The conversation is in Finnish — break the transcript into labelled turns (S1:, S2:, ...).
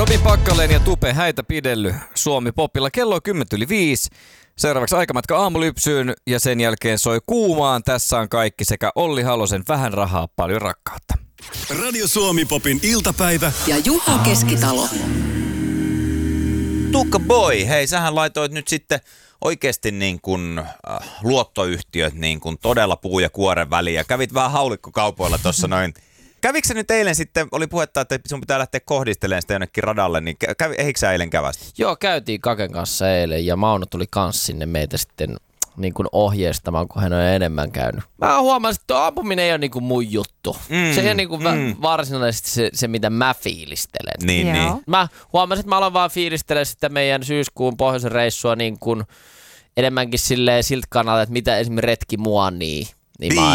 S1: Tomi Pakkalen ja Tupe Häitä pidelly Suomi Popilla. Kello on 10:05. Seuraavaksi aikamatka aamulypsyyn ja sen jälkeen soi kuumaan. Tässä on kaikki sekä Olli Halosen Vähän rahaa, paljon rakkautta.
S2: Radio Suomi Popin iltapäivä
S3: ja Juha Keskitalo.
S4: Tukka boy, hei sähän laitoit nyt sitten oikeasti niin kuin luottoyhtiöt niin kuin todella puu ja kuoren väliin ja kävit vähän haulikkokaupoilla tuossa noin. Kävikö sä nyt eilen sitten, oli puhetta, että sun pitää lähteä kohdistelemaan sitä jonnekin radalle, niin eikö sä eilen kävästi?
S5: Joo, käytiin Kaken kanssa eilen ja Mauno tuli kans sinne meitä sitten niin kuin ohjeistamaan, kun hän on enemmän käynyt. Mä huomasin, että tuo ampuminen ei ole niin kuin mun juttu. Se ei ole niin kuin varsinaisesti se, mitä mä fiilistelen.
S4: Niin.
S5: Mä huomasin, että mä aloin vaan fiilistellä sitä meidän syyskuun pohjoisen reissua niin kuin enemmänkin siltä kannalta, että mitä esimerkiksi retki mua niin